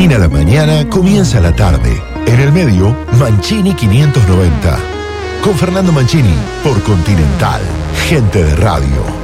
Termina la mañana, comienza la tarde. En el medio, Mancini 590. Con Fernando Mancini, por Continental. Gente de radio.